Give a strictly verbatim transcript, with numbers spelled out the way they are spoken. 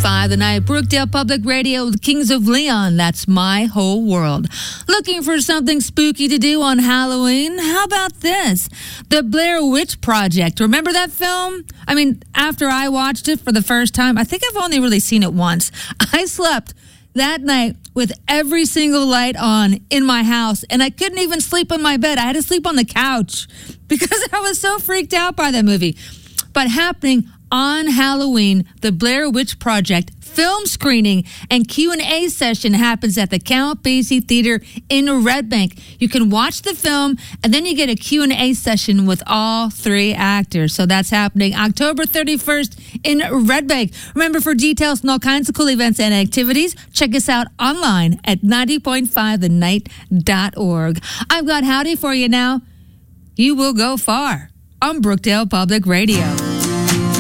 five The Night. Brookdale Public Radio, the Kings of Leon. That's my whole world. Looking for something spooky to do on Halloween? How about this? The Blair Witch Project. Remember that film? I mean, after I watched it for the first time, I think I've only really seen it once. I slept that night with every single light on in my house, and I couldn't even sleep on my bed. I had to sleep on the couch because I was so freaked out by that movie. But happening on Halloween, the Blair Witch Project film screening and Q and A session happens at the Count Basie Theater in Red Bank. You can watch the film, and then you get a Q and A session with all three actors. So that's happening October thirty-first in Red Bank. Remember, for details and all kinds of cool events and activities, check us out online at ninety point five the night dot org. I've got howdy for you now. You will go far on Brookdale Public Radio.